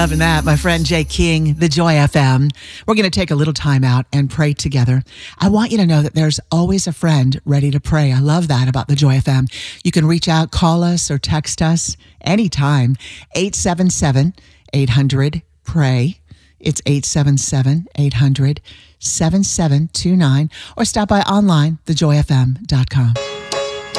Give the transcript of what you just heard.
Loving that, my friend Jay King, the Joy FM. We're going to take a little time out and pray together. I want you to know that there's always a friend ready to pray. I love that about the Joy FM. You can reach out, call us, or text us anytime. 877-800-PRAY. It's 877-800-7729. Or stop by online, thejoyfm.com.